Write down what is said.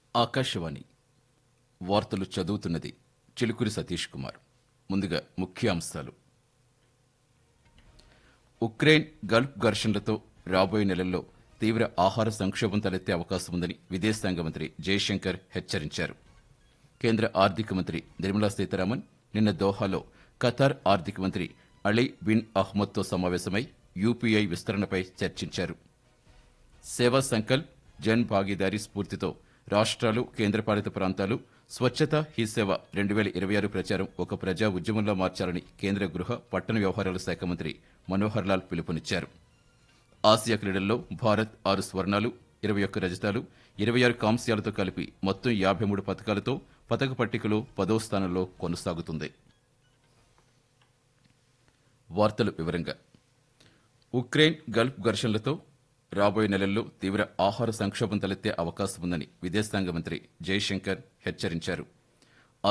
ఆకాశవాణి వార్తలు చదువుతున్నది చిలుకూరి సతీష్ కుమార్. ముందుగా ముఖ్యాంశాలు. ఉక్రెయిన్ గల్ఫ్ ఘర్షణలతో రాబోయే నెలల్లో తీవ్ర ఆహార సంక్షోభం తలెత్తే అవకాశం ఉందని విదేశాంగ మంత్రి జయశంకర్ హెచ్చరించారు. కేంద్ర ఆర్థిక మంత్రి నిర్మలా సీతారామన్ నిన్న దోహాలో ఖతార్ ఆర్థిక మంత్రి అలీ బిన్ అహ్మద్తో సమావేశమై యూపీఐ విస్తరణపై చర్చించారు. సేవా సంకల్ప్ జన్ భాగీదారీ స్ఫూర్తితో రాష్ట్రాలు కేంద్రపాలిత ప్రాంతాలు స్వచ్ఛత హీ సేవ 2026 ప్రచారం ఒక ప్రజా ఉద్యమంలో మార్చాలని కేంద్ర గృహ పట్టణ వ్యవహారాల శాఖ మంత్రి మనోహర్ లాల్ పిలుపునిచ్చారు. ఆసియా క్రీడల్లో భారత్ 6 స్వర్ణాలు 21 రజతాలు 26 కాంస్యాలతో కలిపి మొత్తం 53 పతకాలతో పతక పట్టికలో 10వ స్థానంలో కొనసాగుతుంది. వార్తలు వివరంగా. ఉక్రెయిన్ గల్ఫ్ ఘర్షణలతో రాబోయే నెలల్లో తీవ్ర ఆహార సంక్షోభం తలెత్తే అవకాశం ఉందని విదేశాంగ మంత్రి జయశంకర్ హెచ్చరించారు.